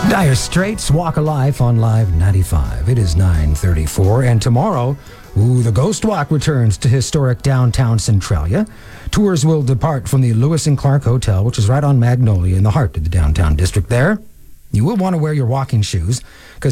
Dire Straits, Walk of Life on Live 95. It is 9:34, and tomorrow, the Ghost Walk returns to historic downtown Centralia. Tours will depart from the Lewis and Clark Hotel, which is right on Magnolia in the heart of the downtown district there. You will want to wear your walking shoes, because